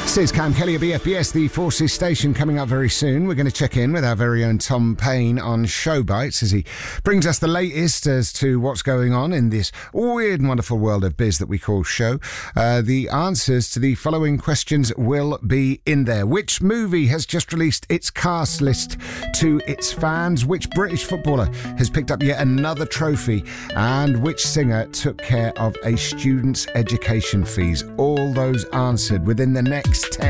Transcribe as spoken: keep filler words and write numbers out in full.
This is Cam Kelly at B F B S, the Forces station, coming up very soon. We're going to check in with our very own Tom Payne on Show Bites as he brings us the latest as to what's going on in this weird and wonderful world of biz that we call show. Uh, the answers to the following questions will be in there. Which movie has just released its cast list to its fans? Which British footballer has picked up yet another trophy? And which singer took care of a student's education fees? All those answered within the next ten